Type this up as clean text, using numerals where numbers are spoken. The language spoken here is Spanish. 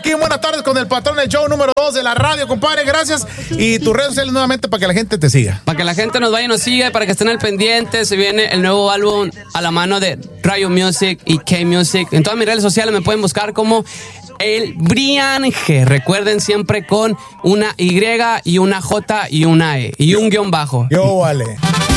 aquí en Buenas Tardes con el patrón del show número 2 de la radio, compadre. Gracias. Y tus redes sociales nuevamente para que la gente te siga. Para que la gente nos vaya y nos siga, para que estén al pendiente. Se viene el nuevo álbum a la mano de Rayo Music y K-Music. En todas mis redes sociales me pueden buscar como El Brianje. Recuerden siempre con una Y y una J y una E y un guión bajo. Yo, vale.